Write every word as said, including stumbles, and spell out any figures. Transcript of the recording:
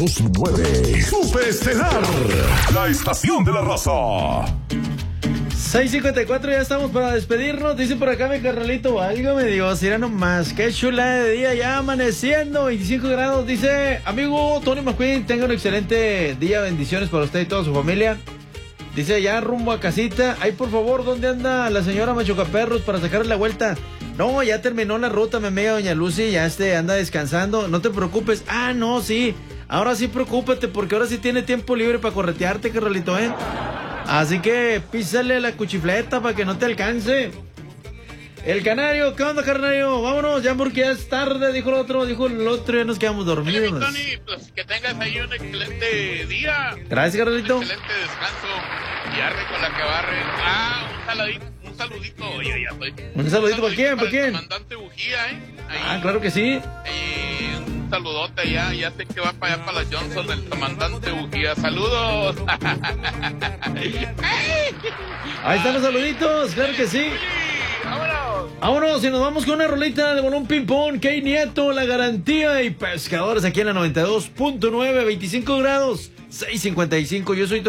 dos nueve. Super Estelar, la estación de la raza. seis cincuenta y cuatro, ya estamos para despedirnos. Dice por acá mi carnalito, válgame Dios, mira nomás, qué chula de día, ya amaneciendo, veinticinco grados. Dice, amigo Tony McQueen, tenga un excelente día, bendiciones para usted y toda su familia. Dice, ya rumbo a casita. Ay, por favor, ¿dónde anda la señora Machucaperros para sacarle la vuelta? No, ya terminó la ruta, mi amiga doña Lucy, ya este anda descansando, no te preocupes. Ah, no, sí, ahora sí preocúpate, porque ahora sí tiene tiempo libre para corretearte, carnalito, ¿eh? Así que písale la cuchifleta para que no te alcance. El Canario, ¿qué onda, Canario? Vámonos, ya porque ya es tarde, dijo el otro, dijo el otro, ya nos quedamos dormidos. Oye, Tony, pues que tengas ahí un excelente día. Gracias, carnalito. Un excelente descanso. Y arre con la que barre. Ah, un saludito, un saludito. Oye, ya estoy. ¿Un saludito para quién? ¿Para quién? El comandante Bujía, ¿eh? Ahí, ah, claro que sí. Ahí, un saludote ya, ya sé que va para allá, para la Johnson, el comandante Bujía. ¡Saludos! Ahí están los saluditos, claro que sí. ¡Vámonos! Vámonos y nos vamos con una rolita de Bolón Ping Pong. Key Nieto, La Garantía y Pescadores aquí en la noventa y dos punto nueve, veinticinco grados, seis cincuenta y cinco. Yo soy